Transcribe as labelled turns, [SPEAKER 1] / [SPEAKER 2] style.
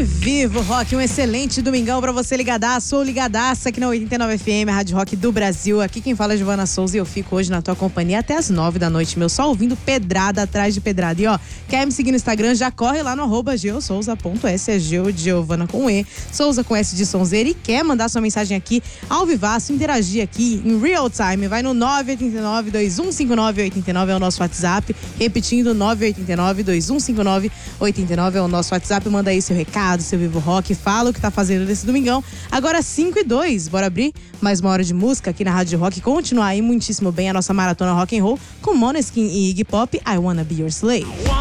[SPEAKER 1] Vivo Rock, um excelente domingão pra você ligadaço ou ligadaça aqui na 89 FM, a Rádio Rock do Brasil. Aqui quem fala é Giovana Souza e eu fico hoje na tua companhia até as 9 da noite, meu, só ouvindo pedrada atrás de pedrada. E ó, quer me seguir no Instagram? Já corre lá no @geosouza.s, é Geo de Giovana com E, Souza com S de Sonzeira, e quer mandar sua mensagem aqui ao vivaço, interagir aqui em real time, vai no 989-2159-89 é o nosso WhatsApp, repetindo 989-2159-89 é o nosso WhatsApp, manda aí seu recado, seu Vivo Rock, fala o que tá fazendo nesse domingão. Agora 5:02, bora abrir mais uma hora de música aqui na Rádio Rock, continuar aí muitíssimo bem a nossa maratona rock and roll com Måneskin e Iggy Pop, I Wanna Be Your Slave.